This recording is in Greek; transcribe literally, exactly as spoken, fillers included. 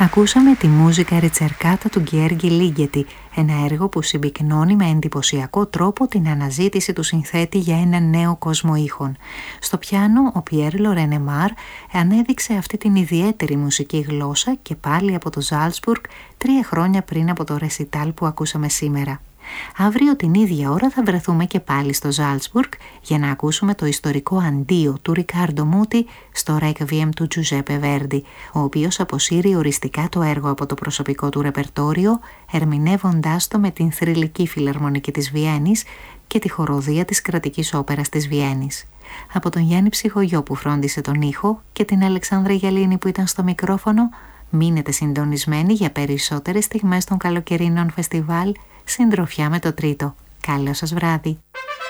Ακούσαμε τη μούζικα ριτσερκάτα του Γκέργι Λίγκετη, ένα έργο που συμπυκνώνει με εντυπωσιακό τρόπο την αναζήτηση του συνθέτη για ένα νέο κόσμο ήχων. Στο πιάνο, ο Πιέρ Λορένεμαρ ανέδειξε αυτή την ιδιαίτερη μουσική γλώσσα και πάλι από το Ζάλτσμπουργκ τρία χρόνια πριν από το ρεσιτάλ που ακούσαμε σήμερα. Αύριο την ίδια ώρα θα βρεθούμε και πάλι στο Ζάλτσμπουργκ για να ακούσουμε το ιστορικό αντίο του Ρικάρντο Μούτι στο Requiem του Τζουζέπε Βέρντι, ο οποίος αποσύρει οριστικά το έργο από το προσωπικό του ρεπερτόριο, ερμηνεύοντάς το με την Θρυλική Φιλαρμονική της Βιέννης και τη χοροδία της Κρατικής Όπερας της Βιέννης. Από τον Γιάννη Ψυχογιό που φρόντισε τον ήχο και την Αλεξάνδρα Γιαλίνη που ήταν στο μικρόφωνο, μείνετε συντονισμένοι για περισσότερες στιγμές των καλοκαιρινών φεστιβάλ, συντροφιά με το τρίτο. Καλό σας βράδυ!